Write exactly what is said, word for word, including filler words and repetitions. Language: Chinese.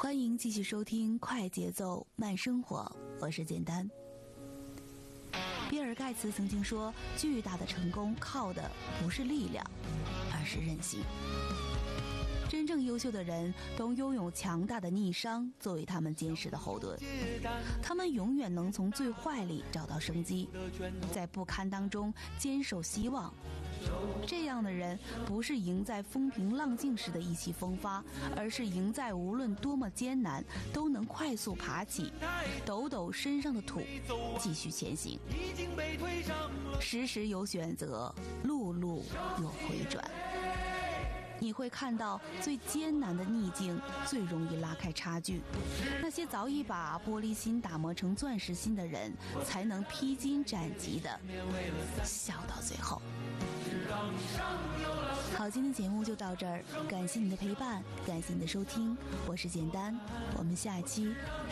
欢迎继续收听快节奏慢生活，我是简单。比尔盖茨曾经说，巨大的成功靠的不是力量，而是韧性。真正优秀的人都拥有强大的逆商作为他们坚实的后盾，他们永远能从最坏里找到生机，在不堪当中坚守希望。这样的人不是赢在风平浪静时的意气风发，而是赢在无论多么艰难都能快速爬起，抖抖身上的土，继续前行。时时有选择，路路有回转。你会看到最艰难的逆境最容易拉开差距，那些早已把玻璃心打磨成钻石心的人才能披荆斩棘的笑到最后。好，今天节目就到这儿，感谢你的陪伴，感谢你的收听，我是简单，我们下一期